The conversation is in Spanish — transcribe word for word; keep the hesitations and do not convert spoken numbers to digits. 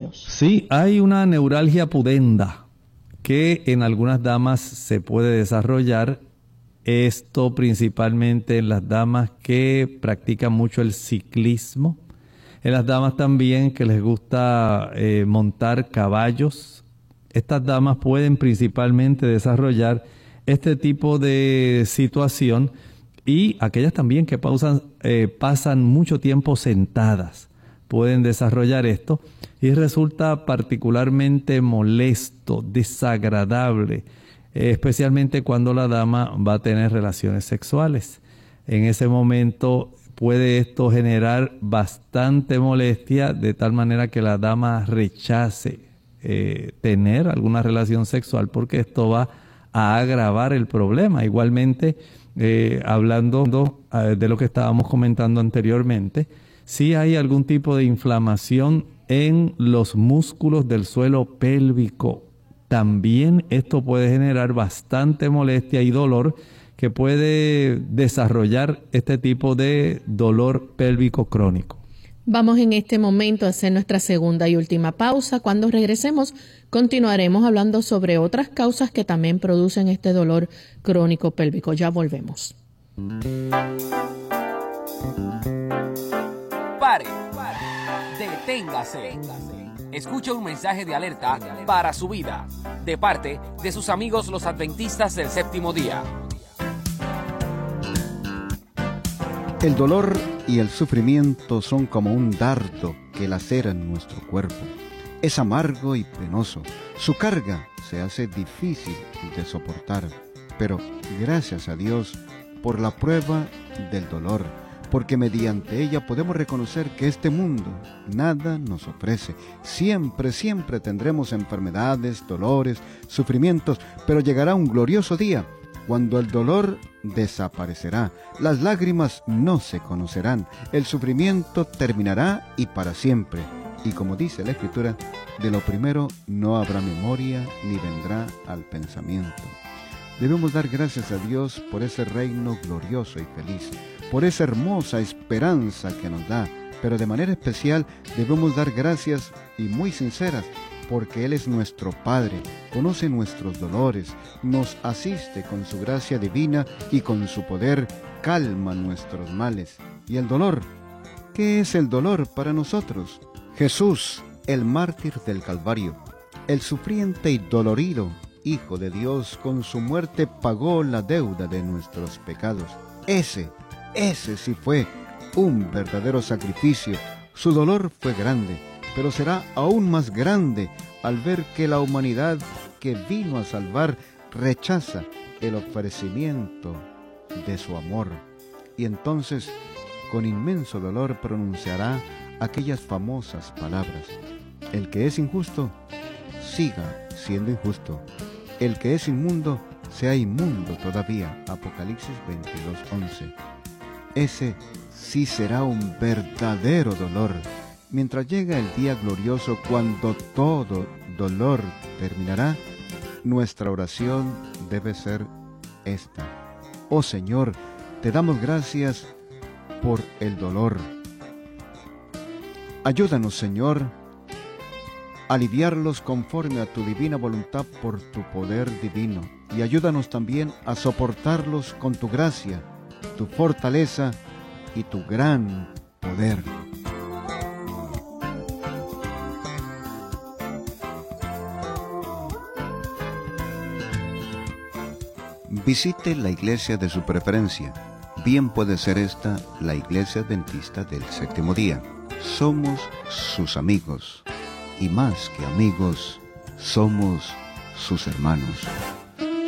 menos. Sí, hay una neuralgia pudenda que en algunas damas se puede desarrollar. Esto principalmente en las damas que practican mucho el ciclismo, en las damas también que les gusta eh, montar caballos. Estas damas pueden principalmente desarrollar este tipo de situación, y aquellas también que pausan, eh, pasan mucho tiempo sentadas pueden desarrollar esto, y resulta particularmente molesto, desagradable, eh, especialmente cuando la dama va a tener relaciones sexuales. En ese momento puede esto generar bastante molestia, de tal manera que la dama rechace eh, tener alguna relación sexual, porque esto va a agravar el problema. Igualmente, eh, hablando eh, de lo que estábamos comentando anteriormente, si hay algún tipo de inflamación en los músculos del suelo pélvico, también esto puede generar bastante molestia y dolor, que puede desarrollar este tipo de dolor pélvico crónico. Vamos en este momento a hacer nuestra segunda y última pausa. Cuando regresemos, continuaremos hablando sobre otras causas que también producen este dolor crónico pélvico. Ya volvemos. Pare, deténgase. Escucha un mensaje de alerta para su vida, de parte de sus amigos los adventistas del séptimo día. El dolor y el sufrimiento son como un dardo que lacera en nuestro cuerpo. Es amargo y penoso. Su carga se hace difícil de soportar. Pero gracias a Dios por la prueba del dolor, porque mediante ella podemos reconocer que este mundo nada nos ofrece. Siempre, siempre tendremos enfermedades, dolores, sufrimientos, pero llegará un glorioso día cuando el dolor desaparecerá, las lágrimas no se conocerán, el sufrimiento terminará y para siempre. Y como dice la Escritura, de lo primero no habrá memoria ni vendrá al pensamiento. Debemos dar gracias a Dios por ese reino glorioso y feliz, por esa hermosa esperanza que nos da, pero de manera especial debemos dar gracias y muy sinceras, porque Él es nuestro Padre, conoce nuestros dolores, nos asiste con su gracia divina y con su poder calma nuestros males. ¿Y el dolor? ¿Qué es el dolor para nosotros? Jesús, el mártir del Calvario, el sufriente y dolorido Hijo de Dios, con su muerte pagó la deuda de nuestros pecados. Ese, ese sí fue un verdadero sacrificio. Su dolor fue grande, pero será aún más grande al ver que la humanidad que vino a salvar rechaza el ofrecimiento de su amor. Y entonces, con inmenso dolor, pronunciará aquellas famosas palabras: el que es injusto, siga siendo injusto. El que es inmundo, sea inmundo todavía. Apocalipsis veintidós once. Ese sí será un verdadero dolor. Mientras llega el día glorioso cuando todo dolor terminará, nuestra oración debe ser esta: oh Señor, te damos gracias por el dolor. Ayúdanos, Señor, a aliviarlos conforme a tu divina voluntad por tu poder divino, y ayúdanos también a soportarlos con tu gracia, tu fortaleza y tu gran poder. Visite la iglesia de su preferencia. Bien puede ser esta la Iglesia Adventista del Séptimo Día. Somos sus amigos, y más que amigos, somos sus hermanos.